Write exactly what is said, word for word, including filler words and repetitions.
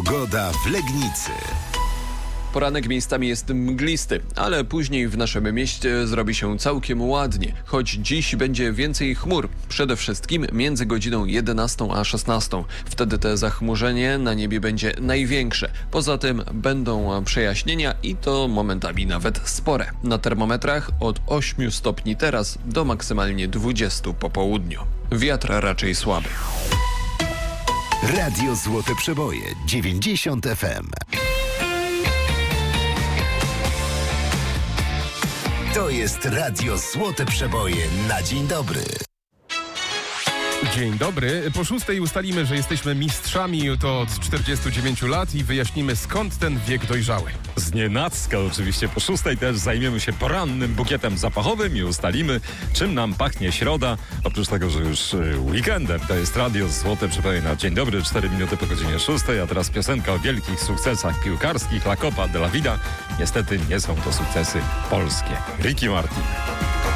Pogoda w Legnicy. Poranek miejscami jest mglisty, ale później w naszym mieście zrobi się całkiem ładnie, choć dziś będzie więcej chmur, przede wszystkim między godziną jedenastą a szesnastą. Wtedy te zachmurzenie na niebie będzie największe. Poza tym będą przejaśnienia i to momentami nawet spore. Na termometrach od ośmiu stopni teraz do maksymalnie dwudziestu po południu. Wiatr raczej słaby. Radio Złote Przeboje dziewięćdziesiąt F M. To jest Radio Złote Przeboje na dzień dobry. Dzień dobry. Po szóstej ustalimy, że jesteśmy mistrzami to od czterdziestu dziewięciu lat i wyjaśnimy, skąd ten wiek dojrzały. Znienacka oczywiście. Po szóstej też zajmiemy się porannym bukietem zapachowym i ustalimy, czym nam pachnie środa. Oprócz tego, że już weekendem. To jest Radio Złote Przeboje na dzień dobry. cztery minuty po godzinie szóstej, a teraz piosenka o wielkich sukcesach piłkarskich. La Copa de la Vida. Niestety nie są to sukcesy polskie. Ricky Martin.